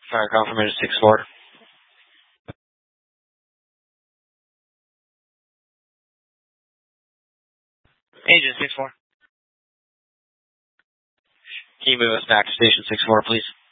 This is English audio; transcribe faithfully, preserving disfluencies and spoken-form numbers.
Fire confirmation six four. Agent six four. Can you move us back to station six four, please?